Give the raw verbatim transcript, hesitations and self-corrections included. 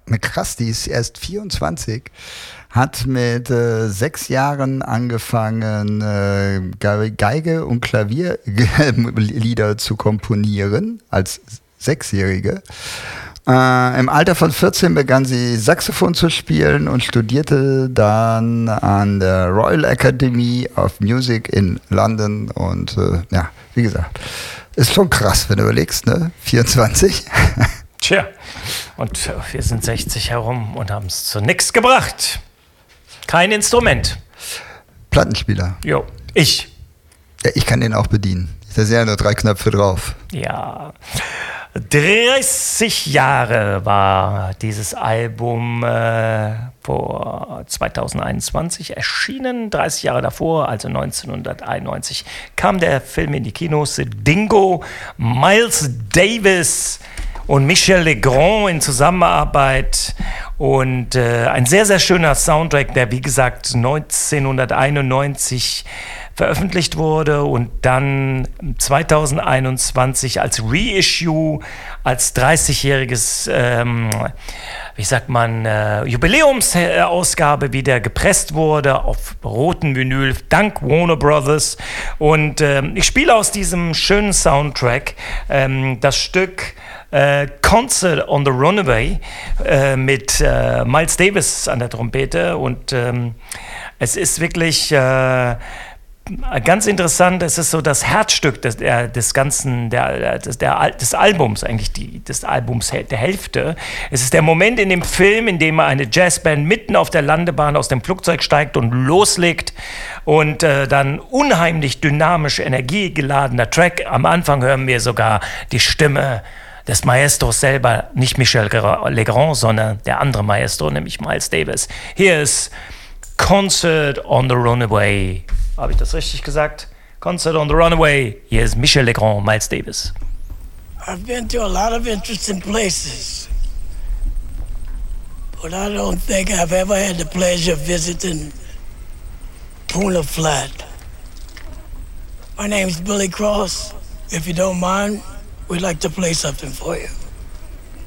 Krass, die ist erst vierundzwanzig, hat mit äh, sechs Jahren angefangen, äh, Geige und Klavierlieder zu komponieren, als Sechsjährige. Äh, Im Alter von vierzehn begann sie Saxophon zu spielen und studierte dann an der Royal Academy of Music in London. Und äh, ja, wie gesagt, ist schon krass, wenn du überlegst, ne? vierundzwanzig. Tja, und wir sind sechzig herum und haben es zu nichts gebracht. Kein Instrument. Plattenspieler. Jo, ich. Ja, ich kann den auch bedienen. Da sind ja nur drei Knöpfe drauf. Ja. dreißig Jahre war dieses Album äh, vor zweitausendeinundzwanzig erschienen. dreißig Jahre davor, also neunzehnhunderteinundneunzig, kam der Film in die Kinos. Dingo, Miles Davis und Michel Legrand in Zusammenarbeit. Und äh, ein sehr, sehr schöner Soundtrack, der wie gesagt neunzehnhunderteinundneunzig veröffentlicht wurde und dann zweitausendeinundzwanzig als Reissue, als dreißigjähriges, ähm, wie sagt man, äh, Jubiläumsausgabe wieder gepresst wurde auf roten Vinyl, dank Warner Brothers. Und ähm, ich spiele aus diesem schönen Soundtrack ähm, das Stück äh, Concert on the Runaway äh, mit äh, Miles Davis an der Trompete. Und ähm, es ist wirklich Äh, ganz interessant, es ist so das Herzstück des, der, des ganzen, der, des, der, des Albums, eigentlich die, des Albums der Hälfte. Es ist der Moment in dem Film, in dem eine Jazzband mitten auf der Landebahn aus dem Flugzeug steigt und loslegt und äh, dann unheimlich dynamisch, energiegeladener Track. Am Anfang hören wir sogar die Stimme des Maestros selber, nicht Michel Legrand, sondern der andere Maestro, nämlich Miles Davis. Hier ist Concert on the Runaway. Habe ich das richtig gesagt? Concert on the Runaway. Hier ist Michel Legrand, Miles Davis. I've been to a lot of interesting places, but I don't think I've ever had the pleasure of visiting Poona Flat. My name's Billy Cross. If you don't mind, we'd like to play something for you.